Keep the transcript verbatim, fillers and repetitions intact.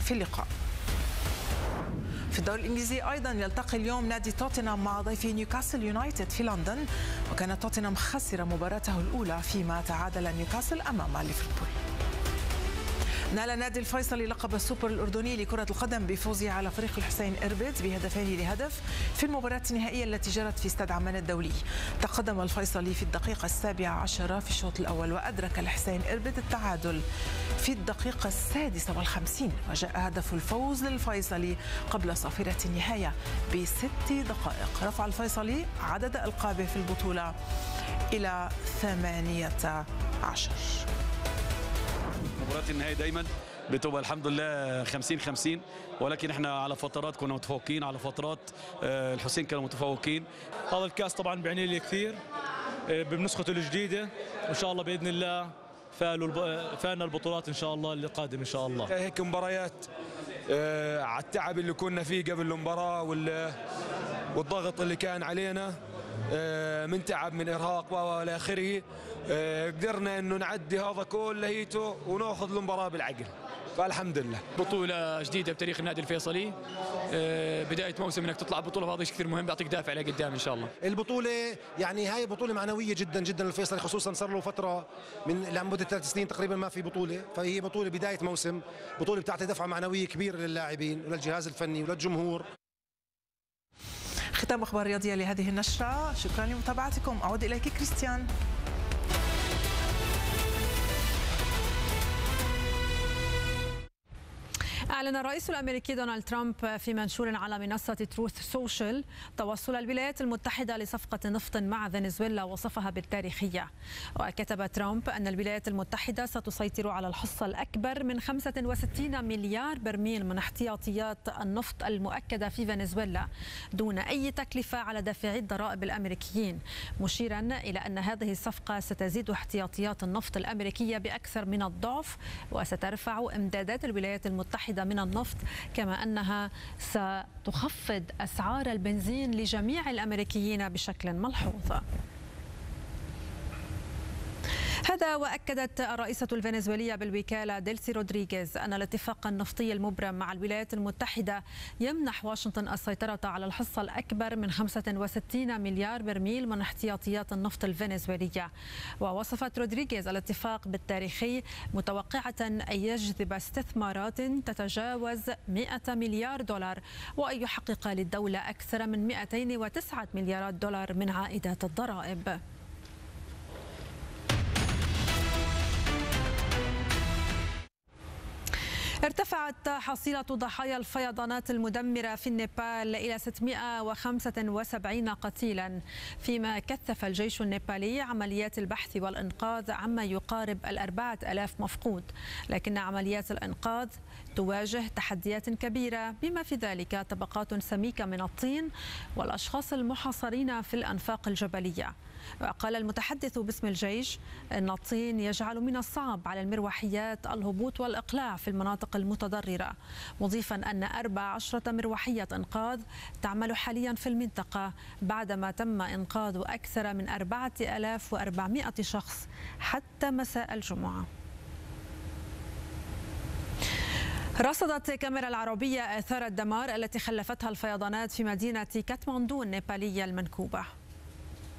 في اللقاء. في الدوري الإنجليزي أيضا يلتقي اليوم نادي توتنهام مع ضيفه نيوكاسل يونايتد في لندن، وكان توتنهام خسر مباراته الأولى فيما تعادل نيوكاسل أمام ليفربول. نال نادي الفيصلي لقب السوبر الأردني لكرة القدم بفوزه على فريق الحسين إربد بهدفين لهدف في المباراة النهائية التي جرت في استاد عمان الدولي. تقدم الفيصلي في الدقيقة السابعة عشرة في الشوط الأول، وأدرك الحسين إربد التعادل في الدقيقة السادسة والخمسين، وجاء هدف الفوز للفيصلي قبل صافرة النهاية بست دقائق. رفع الفيصلي عدد ألقابه في البطولة إلى ثمانية عشر. مباراة النهائي دايما بتبقى الحمد لله خمسين خمسين، ولكن احنا على فترات كنا متفوقين، على فترات الحسين كانوا متفوقين. هذا الكاس طبعا بيعني لي كثير بنسخته الجديده، وان شاء الله باذن الله فالوا فالنا البطولات ان شاء الله اللي قادم ان شاء الله. هيك مباريات على التعب اللي كنا فيه قبل المباراه والضغط اللي كان علينا من تعب من ارهاق والى اخره، قدرنا انه نعدي هذا كله هيته وناخذ المباراه بالعقل، فالحمد لله. بطوله جديده بتاريخ النادي الفيصلي، بدايه موسم انك تطلع بطوله، هذا شيء كثير مهم، بيعطيك دافع لقدام ان شاء الله. البطوله يعني هاي بطوله معنويه جدا جدا للفيصلي، خصوصا صار له فتره من لمده ثلاث سنين تقريبا ما في بطوله، فهي بطوله بدايه موسم، بطوله بتعطي دفعه معنويه كبيره للاعبين وللجهاز الفني وللجمهور. ختام أخبار رياضية لهذه النشرة، شكرا لمتابعتكم. أعود إليك كريستيان. أعلن الرئيس الأمريكي دونالد ترامب في منشور على منصة تروث سوشيال توصل الولايات المتحدة لصفقة نفط مع فنزويلا وصفها بالتاريخية. وكتب ترامب أن الولايات المتحدة ستسيطر على الحصة الأكبر من خمسة وستين مليار برميل من احتياطيات النفط المؤكدة في فنزويلا دون أي تكلفة على دافعي الضرائب الأمريكيين، مشيرا إلى أن هذه الصفقة ستزيد احتياطيات النفط الأمريكية بأكثر من الضعف وسترفع إمدادات الولايات المتحدة من النفط، كما أنها ستخفض أسعار البنزين لجميع الأمريكيين بشكل ملحوظ. هذا وأكدت الرئيسة الفنزويلية بالوكالة ديلسي رودريغيز أن الاتفاق النفطي المبرم مع الولايات المتحدة يمنح واشنطن السيطرة على الحصة الأكبر من خمسة وستين مليار برميل من احتياطيات النفط الفنزويلية. ووصفت رودريغيز الاتفاق بالتاريخي، متوقعة أن يجذب استثمارات تتجاوز مئة مليار دولار وأن يحقق للدولة أكثر من مئتين وتسعة مليارات دولار من عائدات الضرائب. ارتفعت حصيلة ضحايا الفيضانات المدمرة في النيبال إلى ستمئة وخمسة وسبعين قتيلا، فيما كثف الجيش النيبالي عمليات البحث والإنقاذ عما يقارب الأربعة ألاف مفقود، لكن عمليات الإنقاذ تواجه تحديات كبيرة بما في ذلك طبقات سميكة من الطين والأشخاص المحاصرين في الأنفاق الجبلية. وقال المتحدث باسم الجيش أن الطين يجعل من الصعب على المروحيات الهبوط والإقلاع في المناطق المتضررة، مضيفا أن أربع عشرة مروحية إنقاذ تعمل حاليا في المنطقة بعدما تم إنقاذ أكثر من أربعة آلاف وأربعمئة شخص حتى مساء الجمعة. رصدت كاميرا العربية آثار الدمار التي خلفتها الفيضانات في مدينة كاتماندو النيبالية المنكوبة.